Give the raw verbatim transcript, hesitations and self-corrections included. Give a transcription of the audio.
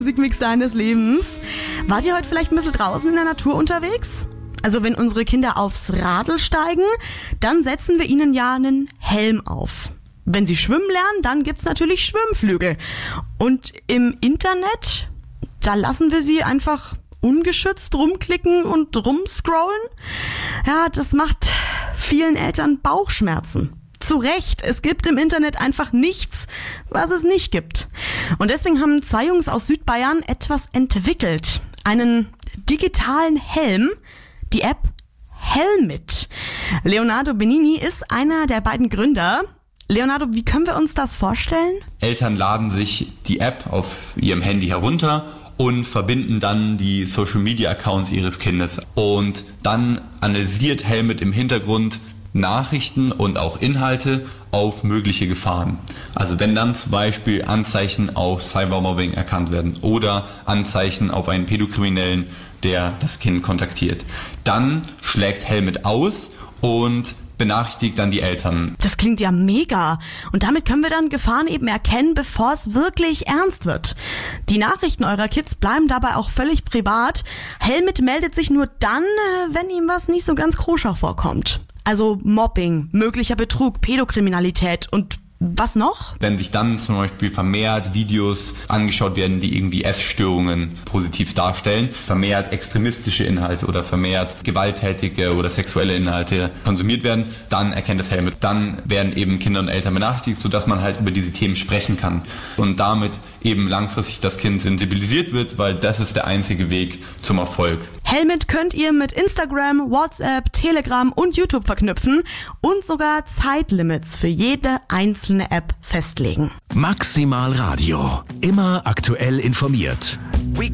Musikmix deines Lebens. Wart ihr heute vielleicht ein bisschen draußen in der Natur unterwegs? Also wenn unsere Kinder aufs Radl steigen, dann setzen wir ihnen ja einen Helm auf. Wenn sie schwimmen lernen, dann gibt's natürlich Schwimmflügel. Und im Internet, da lassen wir sie einfach ungeschützt rumklicken und rumscrollen. Ja, das macht vielen Eltern Bauchschmerzen. Zu Recht, es gibt im Internet einfach nichts, was es nicht gibt. Und deswegen haben zwei Jungs aus Südbayern etwas entwickelt. Einen digitalen Helm, die App Helmit. Leonardo Benini ist einer der beiden Gründer. Leonardo, wie können wir uns das vorstellen? Eltern laden sich die App auf ihrem Handy herunter und verbinden dann die Social-Media-Accounts ihres Kindes. Und dann analysiert Helmit im Hintergrund Nachrichten und auch Inhalte auf mögliche Gefahren. Also wenn dann zum Beispiel Anzeichen auf Cybermobbing erkannt werden oder Anzeichen auf einen Pädokriminellen, der das Kind kontaktiert, dann schlägt Helmit aus und benachrichtigt dann die Eltern. Das klingt ja mega. Und damit können wir dann Gefahren eben erkennen, bevor es wirklich ernst wird. Die Nachrichten eurer Kids bleiben dabei auch völlig privat. Helmit meldet sich nur dann, wenn ihm was nicht so ganz koscher vorkommt. Also Mobbing, möglicher Betrug, Pädokriminalität und was noch? Wenn sich dann zum Beispiel vermehrt Videos angeschaut werden, die irgendwie Essstörungen positiv darstellen, vermehrt extremistische Inhalte oder vermehrt gewalttätige oder sexuelle Inhalte konsumiert werden, dann erkennt das Helmit. Dann werden eben Kinder und Eltern benachrichtigt, sodass man halt über diese Themen sprechen kann und damit eben langfristig das Kind sensibilisiert wird, weil das ist der einzige Weg zum Erfolg. Helmit könnt ihr mit Instagram, WhatsApp, Telegram und YouTube verknüpfen und sogar Zeitlimits für jede einzelne App festlegen. Maximal Radio. Immer aktuell informiert.